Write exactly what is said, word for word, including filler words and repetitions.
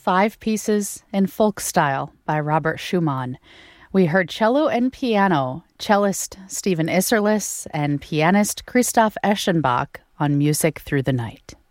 five pieces in folk style by Robert Schumann. We heard cello and piano, cellist Stephen Isserlis and pianist Christoph Eschenbach on Music Through the Night.